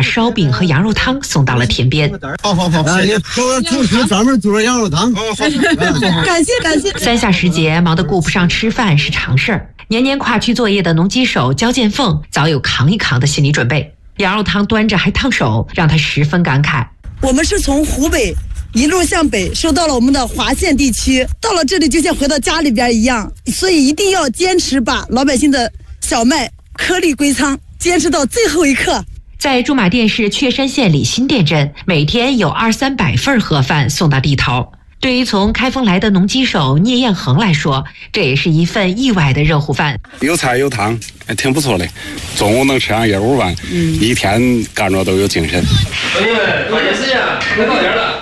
把烧饼和羊肉汤送到了田边。 好，主持专门煮了羊肉汤。 感谢。 3下时节，忙得顾不上吃饭是常事儿。年年跨区作业的农机手焦建凤早有扛一扛的心理准备。羊肉汤端着还烫手，让他十分感慨。 我们是从湖北一路向北收到了我们的华县地区，到了这里就像回到家里边一样，所以一定要坚持把老百姓的小麦颗粒归仓，坚持到最后一刻。 在驻马店市确山县里新店镇，每天有200-300份盒饭送到地头。对于从开封来的农机手聂彦恒来说，这也是一份意外的热乎饭。 有菜有汤，挺不错的。中午能吃上1-5碗，一天干着都有精神。 朋友们，抓紧时间，快到点了。